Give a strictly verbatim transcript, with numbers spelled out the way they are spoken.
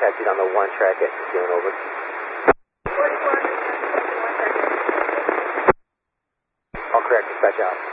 taxied on the one track at New over. All correct, dispatch out.